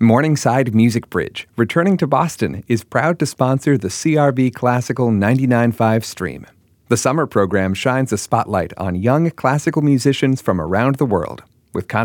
Morningside Music Bridge, returning to Boston, is proud to sponsor the CRB Classical 99.5 stream. The summer program shines a spotlight on young classical musicians from around the world, with